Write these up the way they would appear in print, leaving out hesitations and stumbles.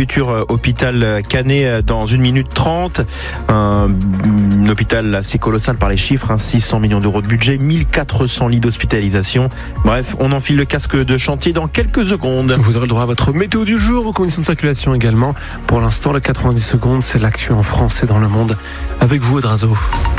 futur hôpital Canet dans 1 minute 30. Un hôpital assez colossal par les chiffres, 600 millions d'euros de budget, 1400 lits d'hospitalisation. Bref, on enfile le casque de chantier dans quelques secondes. Vous aurez le droit à votre météo du jour, aux conditions de circulation également. Pour l'instant, le 90 secondes, c'est l'actu en France et dans le monde. Avec vous, Audrazo.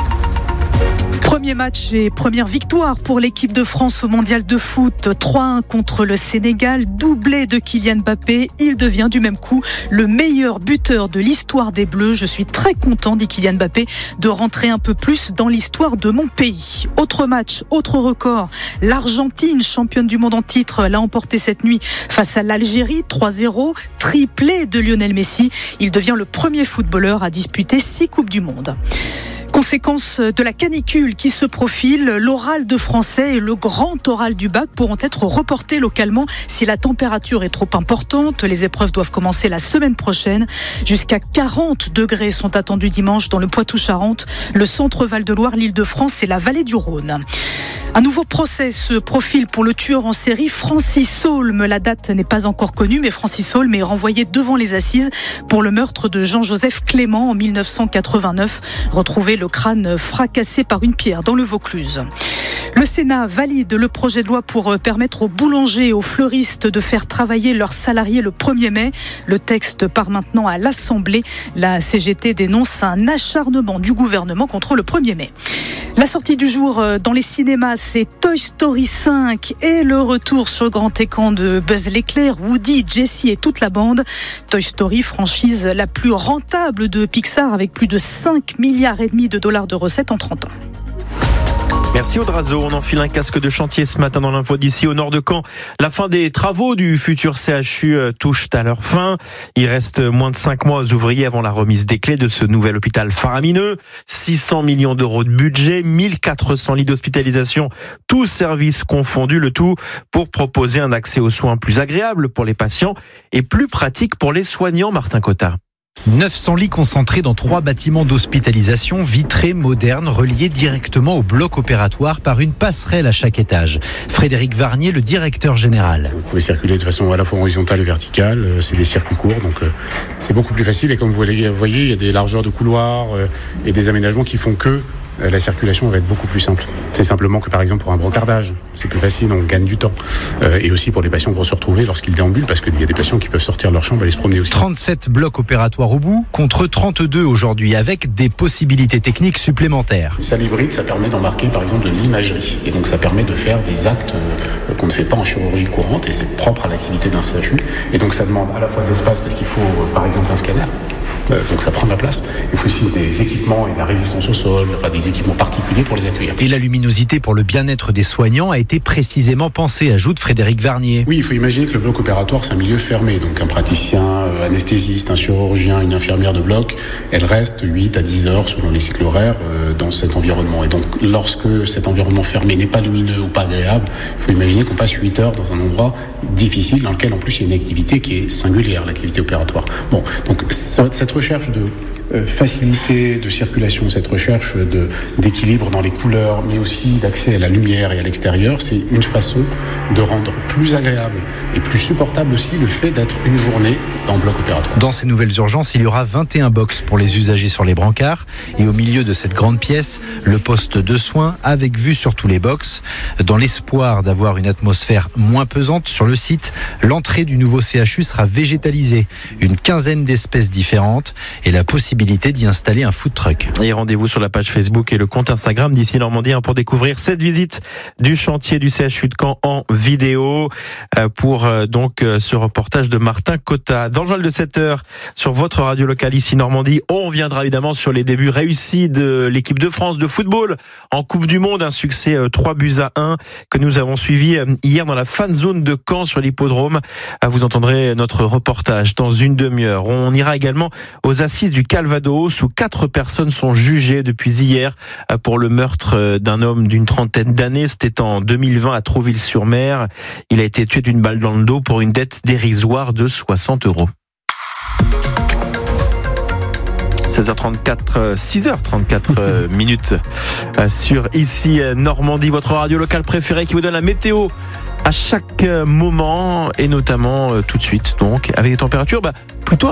Premier match et première victoire pour l'équipe de France au mondial de foot. 3-1 contre le Sénégal, doublé de Kylian Mbappé. Il devient du même coup le meilleur buteur de l'histoire des Bleus. Je suis très content, dit Kylian Mbappé, de rentrer un peu plus dans l'histoire de mon pays. Autre match, autre record. L'Argentine, championne du monde en titre, l'a emporté cette nuit face à l'Algérie, 3-0. Triplé de Lionel Messi. Il devient le premier footballeur à disputer 6 Coupes du Monde. Conséquence de la canicule qui se profile, l'oral de français et le grand oral du bac pourront être reportés localement si la température est trop importante. Les épreuves doivent commencer la semaine prochaine. Jusqu'à 40 degrés sont attendus dimanche dans le Poitou-Charentes, le centre Val-de-Loire, l'Île-de-France et la vallée du Rhône. Un nouveau procès se profile pour le tueur en série Francis Saulme. La date n'est pas encore connue, mais Francis Saulme est renvoyé devant les assises pour le meurtre de Jean-Joseph Clément en 1989. Retrouvé le crâne fracassé par une pierre dans le Vaucluse. Le Sénat valide le projet de loi pour permettre aux boulangers et aux fleuristes de faire travailler leurs salariés le 1er mai. Le texte part maintenant à l'Assemblée. La CGT dénonce un acharnement du gouvernement contre le 1er mai. La sortie du jour dans les cinémas, c'est Toy Story 5 et le retour sur grand écran de Buzz l'éclair, Woody, Jessie et toute la bande. Toy Story, franchise la plus rentable de Pixar avec plus de 5,5 milliards de dollars de recettes en 30 ans. Merci Audrazo, on enfile un casque de chantier ce matin dans l'info d'ici au nord de Caen. La fin des travaux du futur CHU touche à leur fin. Il reste moins de 5 mois aux ouvriers avant la remise des clés de ce nouvel hôpital faramineux. 600 millions d'euros de budget, 1400 lits d'hospitalisation, tous services confondus, le tout pour proposer un accès aux soins plus agréable pour les patients et plus pratique pour les soignants, Martin Cotta. 900 lits concentrés dans 3 bâtiments d'hospitalisation vitrés, modernes, reliés directement au bloc opératoire par une passerelle à chaque étage. Frédéric Varnier, le directeur général. Vous pouvez circuler de façon à la fois horizontale et verticale, c'est des circuits courts, donc c'est beaucoup plus facile. Et comme vous voyez, il y a des largeurs de couloirs et des aménagements qui font que la circulation va être beaucoup plus simple. C'est simplement que par exemple pour un brocardage, c'est plus facile, on gagne du temps. Et aussi pour les patients pour se retrouver lorsqu'ils déambulent, parce qu'il y a des patients qui peuvent sortir de leur chambre et aller se promener aussi. 37 blocs opératoires au bout, contre 32 aujourd'hui, avec des possibilités techniques supplémentaires. Une salle hybride, ça permet d'embarquer par exemple de l'imagerie. Et donc ça permet de faire des actes qu'on ne fait pas en chirurgie courante, et c'est propre à l'activité d'un CHU. Et donc ça demande à la fois de l'espace, parce qu'il faut par exemple un scanner. Donc ça prend de la place. Il faut aussi des équipements et de la résistance au sol, enfin des équipements particuliers pour les accueillir. Et la luminosité pour le bien-être des soignants a été précisément pensée, ajoute Frédéric Varnier. Oui, il faut imaginer que le bloc opératoire, c'est un milieu fermé. Donc un praticien, anesthésiste, un chirurgien, une infirmière de bloc, elle reste 8 à 10 heures selon les cycles horaires dans cet environnement. Et donc lorsque cet environnement fermé n'est pas lumineux ou pas agréable, il faut imaginer qu'on passe 8 heures dans un endroit difficile dans lequel en plus il y a une activité qui est singulière, l'activité opératoire. Bon, donc cette recherche de facilité de circulation, cette recherche d'équilibre dans les couleurs, mais aussi d'accès à la lumière et à l'extérieur, c'est une façon de rendre plus agréable et plus supportable aussi le fait d'être une journée en bloc opératoire. Dans ces nouvelles urgences, il y aura 21 box pour les usagers sur les brancards et au milieu de cette grande pièce, le poste de soins avec vue sur tous les box. Dans l'espoir d'avoir une atmosphère moins pesante sur le site, l'entrée du nouveau CHU sera végétalisée. Une quinzaine d'espèces différentes et la possibilité d'y installer un food truck. Et rendez-vous sur la page Facebook et le compte Instagram d'Ici Normandie pour découvrir cette visite du chantier du CHU de Caen en vidéo pour donc ce reportage de Martin Cotta. Dans le journal de 7h sur votre radio locale Ici Normandie, on reviendra évidemment sur les débuts réussis de l'équipe de France de football en Coupe du Monde, un succès 3-1 que nous avons suivi hier dans la fan zone de Caen sur l'hippodrome. Vous entendrez notre reportage dans une demi-heure. On ira également aux assises du Calvados où 4 personnes sont jugées depuis hier pour le meurtre d'un homme d'une trentaine d'années. C'était en 2020 à Trouville-sur-Mer. Il a été tué d'une balle dans le dos pour une dette dérisoire de 60 €. 6h34 minutes sur Ici Normandie, votre radio locale préférée qui vous donne la météo à chaque moment et notamment tout de suite donc avec des températures